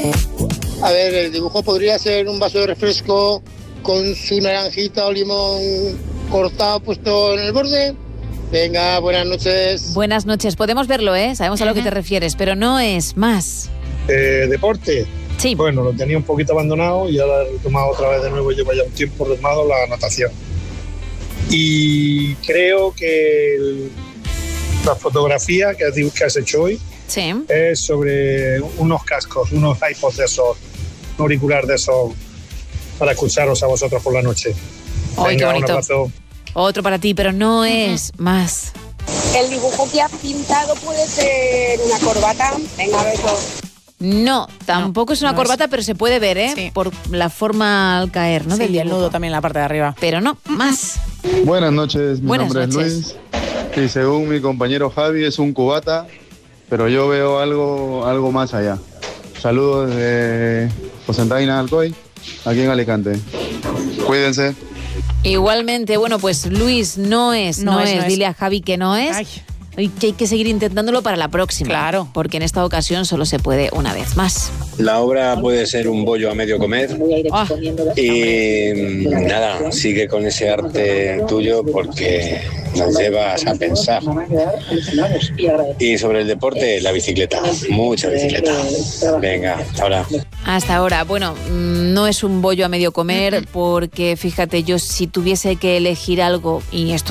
A ver, el dibujo podría ser un vaso de refresco con su naranjita o limón cortado puesto en el borde. Venga, buenas noches. Buenas noches. Podemos verlo, ¿eh? Sabemos a lo que te refieres, pero no es más. Deporte. Sí. Bueno, lo tenía un poquito abandonado y ahora he retomado otra vez de nuevo. Llevo ya un tiempo retomado la natación. Y creo que la fotografía que has hecho hoy es sobre unos cascos, unos iPods de esos, un auricular de esos, para escucharos a vosotros por la noche. ¡Ay, qué bonito! Un abrazo. Otro para ti, pero no es más. El dibujo que has pintado puede ser una corbata. Venga, a ver. No, tampoco es una corbata, pero se puede ver, ¿eh? Sí. Por la forma al caer, ¿no? Sí, y el nudo también en la parte de arriba. Pero no, más. Buenas noches, mi nombre es Luis. Y según mi compañero Javi es un cubata, pero yo veo algo más allá. Saludos desde Cocentaina Alcoy, aquí en Alicante. Cuídense. Igualmente, bueno, pues Luis no es. Dile a Javi que no es. Ay. Y que hay que seguir intentándolo para la próxima. Claro. Porque en esta ocasión solo se puede una vez más. La obra puede ser un bollo a medio comer. Y nada, sigue con ese arte tuyo porque nos llevas a pensar. Y sobre el deporte, la bicicleta. Mucha bicicleta. Venga, hasta ahora. Hasta ahora. Bueno, no es un bollo a medio comer porque, fíjate, yo si tuviese que elegir algo, y esto